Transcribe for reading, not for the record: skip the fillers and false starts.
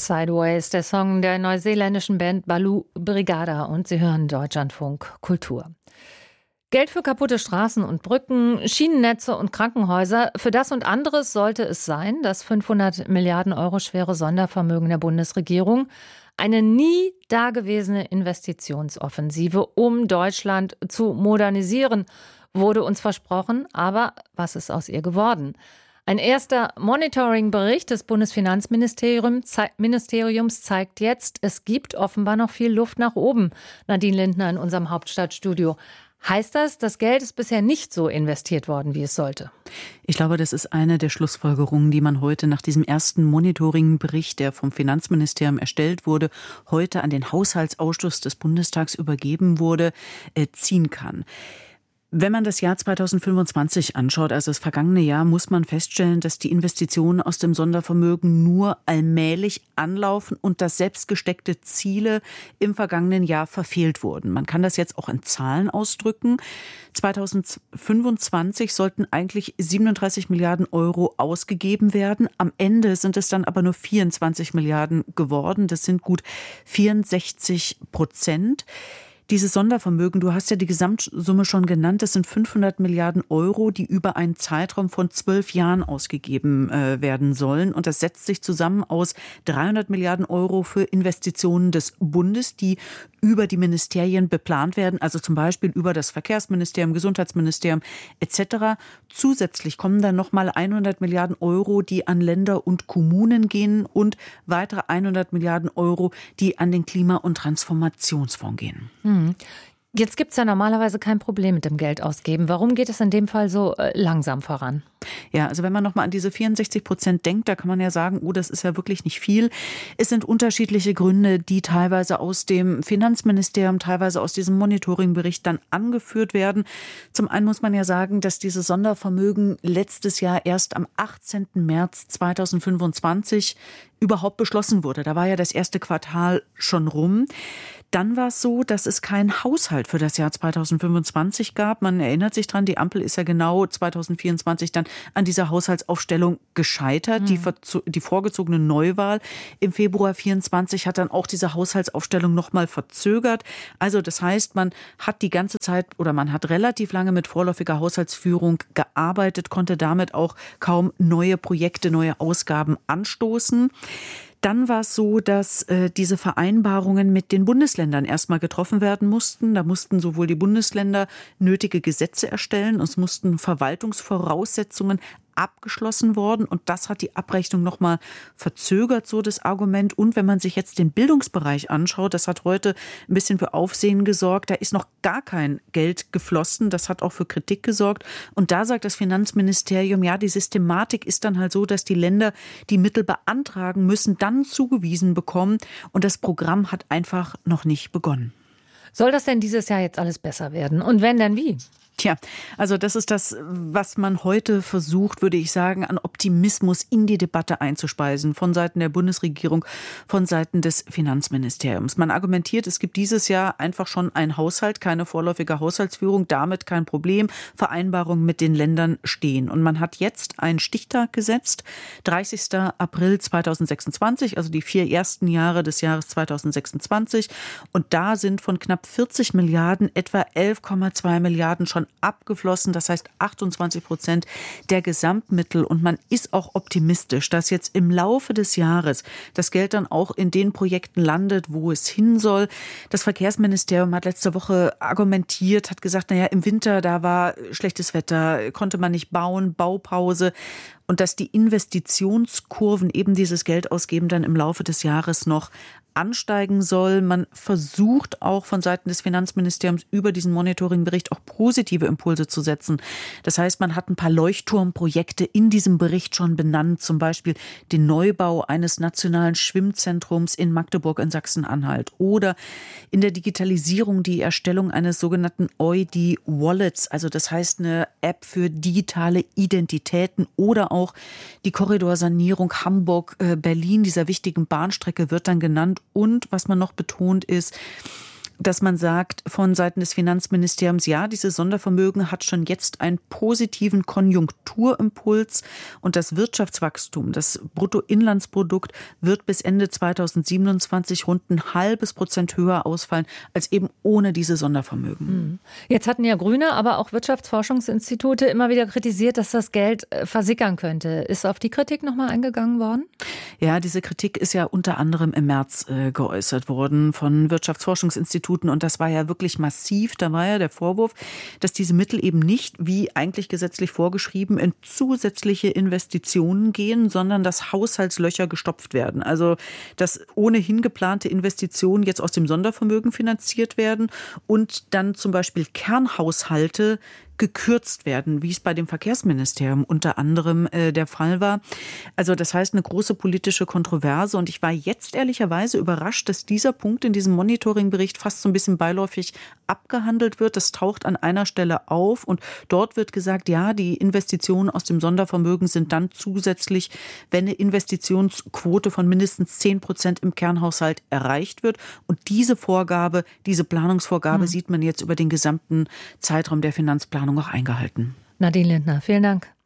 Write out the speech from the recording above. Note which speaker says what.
Speaker 1: Sideways, der Song der neuseeländischen Band Baloo Brigada, und Sie hören Deutschlandfunk Kultur. Geld für kaputte Straßen und Brücken, Schienennetze und Krankenhäuser. Für das und anderes sollte es sein, das 500 Milliarden Euro schwere Sondervermögen der Bundesregierung. Eine nie dagewesene Investitionsoffensive, um Deutschland zu modernisieren, wurde uns versprochen. Aber was ist aus ihr geworden? Ein erster Monitoring-Bericht des Bundesfinanzministeriums zeigt jetzt, es gibt offenbar noch viel Luft nach oben. Nadine Lindner in unserem Hauptstadtstudio. Heißt das, das Geld ist bisher nicht so investiert worden, wie es sollte?
Speaker 2: Ich glaube, das ist eine der Schlussfolgerungen, die man heute nach diesem ersten Monitoring-Bericht, der vom Finanzministerium erstellt wurde, heute an den Haushaltsausschuss des Bundestags übergeben wurde, ziehen kann. Wenn man das Jahr 2025 anschaut, also das vergangene Jahr, muss man feststellen, dass die Investitionen aus dem Sondervermögen nur allmählich anlaufen und dass selbstgesteckte Ziele im vergangenen Jahr verfehlt wurden. Man kann das jetzt auch in Zahlen ausdrücken. 2025 sollten eigentlich 37 Milliarden Euro ausgegeben werden. Am Ende sind es dann aber nur 24 Milliarden geworden. Das sind gut 64%. Dieses Sondervermögen, du hast ja die Gesamtsumme schon genannt, das sind 500 Milliarden Euro, die über einen Zeitraum von 12 Jahren ausgegeben werden sollen. Und das setzt sich zusammen aus 300 Milliarden Euro für Investitionen des Bundes, die über die Ministerien beplant werden, also zum Beispiel über das Verkehrsministerium, Gesundheitsministerium etc. Zusätzlich kommen dann nochmal 100 Milliarden Euro, die an Länder und Kommunen gehen, und weitere 100 Milliarden Euro, die an den Klima- und Transformationsfonds gehen.
Speaker 1: Jetzt gibt es ja normalerweise kein Problem mit dem Geld ausgeben. Warum geht es in dem Fall so langsam voran?
Speaker 2: Ja, also wenn man nochmal an diese 64% denkt, da kann man ja sagen, oh, das ist ja wirklich nicht viel. Es sind unterschiedliche Gründe, die teilweise aus dem Finanzministerium, teilweise aus diesem Monitoringbericht dann angeführt werden. Zum einen muss man ja sagen, dass dieses Sondervermögen letztes Jahr erst am 18. März 2025 überhaupt beschlossen wurde. Da war ja das erste Quartal schon rum. Dann war es so, dass es keinen Haushalt für das Jahr 2025 gab. Man erinnert sich dran, die Ampel ist ja genau 2024 dann an dieser Haushaltsaufstellung gescheitert. Die vorgezogene Neuwahl im Februar 24 hat dann auch diese Haushaltsaufstellung nochmal verzögert. Also das heißt, man hat die ganze Zeit oder man hat relativ lange mit vorläufiger Haushaltsführung gearbeitet, konnte damit auch kaum neue Projekte, neue Ausgaben anstoßen. Dann war es so, dass diese Vereinbarungen mit den Bundesländern erstmal getroffen werden mussten. Da mussten sowohl die Bundesländer nötige Gesetze erstellen, es mussten Verwaltungsvoraussetzungen abgeschlossen worden, und das hat die Abrechnung nochmal verzögert, so das Argument. Und wenn man sich jetzt den Bildungsbereich anschaut, das hat heute ein bisschen für Aufsehen gesorgt, da ist noch gar kein Geld geflossen, das hat auch für Kritik gesorgt. Und da sagt das Finanzministerium, ja, die Systematik ist dann halt so, dass die Länder die Mittel beantragen müssen, dann zugewiesen bekommen, und das Programm hat einfach noch nicht begonnen.
Speaker 1: Soll das denn dieses Jahr jetzt alles besser werden? Und wenn, dann wie?
Speaker 2: Tja, also das ist das, was man heute versucht, würde ich sagen, an Optimismus in die Debatte einzuspeisen, von Seiten der Bundesregierung, von Seiten des Finanzministeriums. Man argumentiert, es gibt dieses Jahr einfach schon einen Haushalt, keine vorläufige Haushaltsführung, damit kein Problem, Vereinbarungen mit den Ländern stehen. Und man hat jetzt einen Stichtag gesetzt, 30. April 2026, also die 4 ersten Jahre des Jahres 2026. Und da sind von knapp 40 Milliarden etwa 11,2 Milliarden schon abgeflossen, das heißt 28% der Gesamtmittel. Und man ist auch optimistisch, dass jetzt im Laufe des Jahres das Geld dann auch in den Projekten landet, wo es hin soll. Das Verkehrsministerium hat letzte Woche argumentiert, hat gesagt, naja, im Winter, da war schlechtes Wetter, konnte man nicht bauen, Baupause. Und dass die Investitionskurven, eben dieses Geld ausgeben, dann im Laufe des Jahres noch ansteigen soll. Man versucht auch von Seiten des Finanzministeriums über diesen Monitoringbericht auch positive Impulse zu setzen. Das heißt, man hat ein paar Leuchtturmprojekte in diesem Bericht schon benannt, zum Beispiel den Neubau eines nationalen Schwimmzentrums in Magdeburg in Sachsen-Anhalt oder in der Digitalisierung die Erstellung eines sogenannten EUDI-Wallets, also das heißt eine App für digitale Identitäten, oder auch die Korridorsanierung Hamburg-Berlin, dieser wichtigen Bahnstrecke, wird dann genannt. Und was man noch betont ist, dass man sagt von Seiten des Finanzministeriums, ja, dieses Sondervermögen hat schon jetzt einen positiven Konjunkturimpuls und das Wirtschaftswachstum, das Bruttoinlandsprodukt wird bis Ende 2027 rund 0,5% höher ausfallen als eben ohne diese Sondervermögen.
Speaker 1: Jetzt hatten ja Grüne, aber auch Wirtschaftsforschungsinstitute immer wieder kritisiert, dass das Geld versickern könnte. Ist auf die Kritik nochmal eingegangen worden?
Speaker 2: Ja, diese Kritik ist ja unter anderem im März geäußert worden von Wirtschaftsforschungsinstituten und das war ja wirklich massiv. Da war ja der Vorwurf, dass diese Mittel eben nicht, wie eigentlich gesetzlich vorgeschrieben, in zusätzliche Investitionen gehen, sondern dass Haushaltslöcher gestopft werden. Also, dass ohnehin geplante Investitionen jetzt aus dem Sondervermögen finanziert werden und dann zum Beispiel Kernhaushalte gekürzt werden, wie es bei dem Verkehrsministerium unter anderem der Fall war. Also das heißt eine große politische Kontroverse und ich war jetzt ehrlicherweise überrascht, dass dieser Punkt in diesem Monitoringbericht fast so ein bisschen beiläufig abgehandelt wird. Das taucht an einer Stelle auf und dort wird gesagt, ja, die Investitionen aus dem Sondervermögen sind dann zusätzlich, wenn eine Investitionsquote von mindestens 10% im Kernhaushalt erreicht wird. Und diese Vorgabe, diese Planungsvorgabe sieht man jetzt über den gesamten Zeitraum der Finanzplanung auch eingehalten.
Speaker 1: Nadine Lindner, vielen Dank.